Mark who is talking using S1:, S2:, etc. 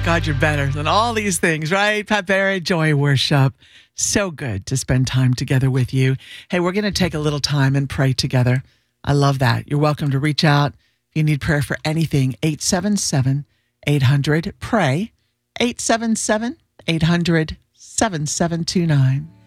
S1: God, you're better than all these things, right? Pat Barrett, Joy Worship. So good to spend time together with you. Hey, we're going to take a little time and pray together. I love that. You're welcome to reach out. If you need prayer for anything, 877-800-PRAY, 877-800-7729.